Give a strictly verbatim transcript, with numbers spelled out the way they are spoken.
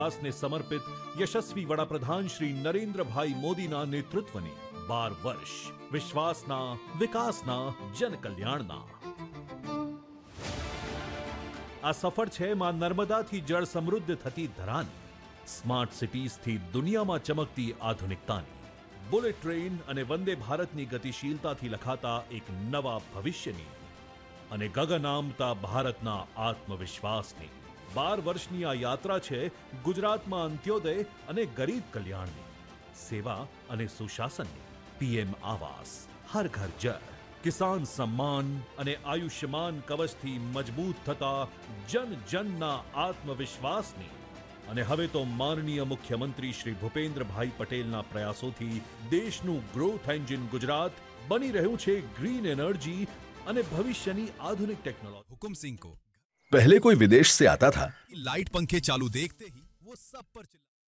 ને સમર્પિત યશસ્વી વડાપ્રધાન શ્રી નરેન્દ્રભાઈ મોદીના નેતૃત્વની બાર વર્ષ વિશ્વાસના, વિકાસના, જનકલ્યાણના. આ સફર છે માં નર્મદાથી જળ સમૃદ્ધ થતી ધરાની, સ્માર્ટ સિટીઝથી દુનિયામાં ચમકતી આધુનિકતાની, બુલેટ ટ્રેન અને વંદે ભારતની ગતિશીલતાથી લખાતા એક નવા ભવિષ્યની અને ગગન આમતા ભારતના આત્મવિશ્વાસની. બાર વર્ષની આ યાત્રા છે ગુજરાતમાં અંત્યોદય અને ગરીબ કલ્યાણની, સેવા અને સુશાસનની. પીએમ આવાસ, હર ઘર જળ, કિસાન સમ્માન અને આયુષ્યમાન કવચથી મજબૂત થતા જન જનના આત્મવિશ્વાસની. અને હવે તો માનનીય મુખ્યમંત્રી શ્રી ભૂપેન્દ્રભાઈ પટેલના પ્રયાસોથી દેશનું ગ્રોથ એન્જિન ગુજરાત બની રહ્યું છે ગ્રીન એનર્જી અને ભવિષ્યની આધુનિક ટેકનોલોજી. हुकुम सिंह को पहले कोई विदेश से आता था, लाइट पंखे चालू देखते ही वो सब पर चिल्ला